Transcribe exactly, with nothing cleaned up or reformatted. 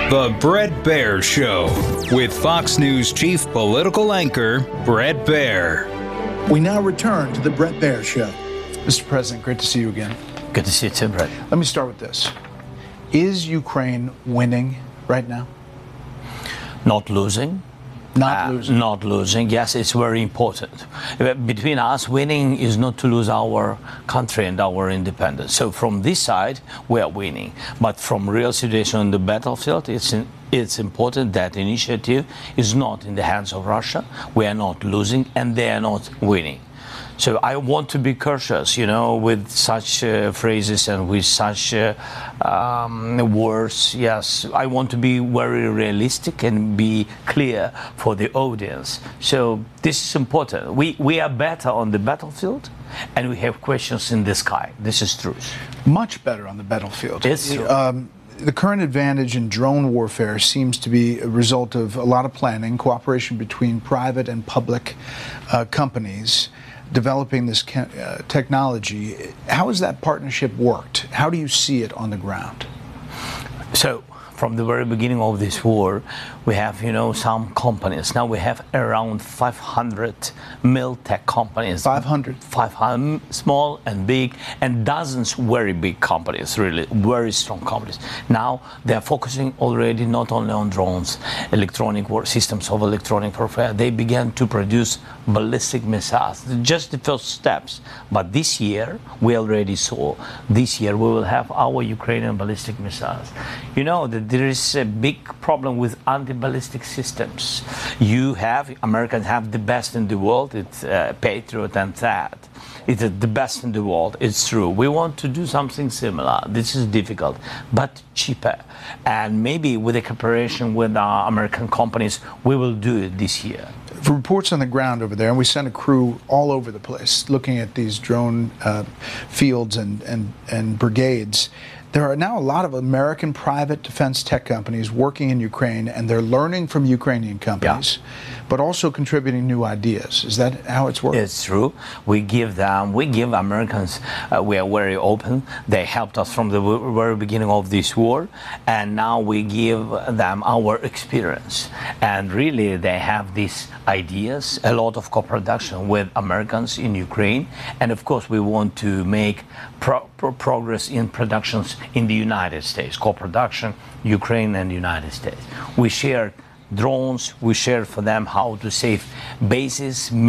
The Bret Baier Show with Fox News chief political anchor Bret Baier. We now return to the Bret Baier Show. Mister President, great to see you again. Good to see you too, Bret. Let me start with this. Is Ukraine winning right now? Not losing. Not Uh, losing. Not losing. Yes, it's very important. Uh, Between us, winning is not to lose our country and our independence. So from this side, we are winning. But from real situation on the battlefield, it's in, it's important that initiative is not in the hands of Russia. We are not losing, and they are not winning. So I want to be cautious, you know, with such uh, phrases and with such uh, um, words. Yes, I want to be very realistic and be clear for the audience. So this is important. We, we are better on the battlefield, and we have questions in the sky. This is truth. Much better on the battlefield. It's true. Um, the current advantage in drone warfare seems to be a result of a lot of planning, cooperation between private and public uh, companies developing this uh, technology. How has that partnership worked? How do you see it on the ground? So, from the very beginning of this war, we have, you know, some companies. Now we have around five hundred mil-tech companies. five hundred? five hundred, small and big, and dozens very big companies, really, very strong companies. Now they are focusing already not only on drones, electronic war, systems of electronic warfare. They began to produce ballistic missiles, just the first steps. But this year, we already saw, this year we will have our Ukrainian ballistic missiles. You know that there is a big problem with anti-ballistic systems. You have, Americans have the best in the world, it's uh, Patriot and T A D. It's uh, the best in the world, it's true. We want to do something similar. This is difficult, but cheaper. And maybe with a cooperation with our American companies, we will do it this year. For reports on the ground over there, and we sent a crew all over the place looking at these drone uh, fields and, and, and brigades. There are now a lot of American private defense tech companies working in Ukraine, and they're learning from Ukrainian companies, yeah, but also contributing new ideas. Is that how it's working? It's true. We give them, we give Americans, uh, we are very open. They helped us from the very beginning of this war, and now we give them our experience. And really, they have these ideas, a lot of co-production with Americans in Ukraine, and of course, we want to make pro pro progress in productions in the United States, co-production, Ukraine and United States. We share drones, we share for them how to save bases,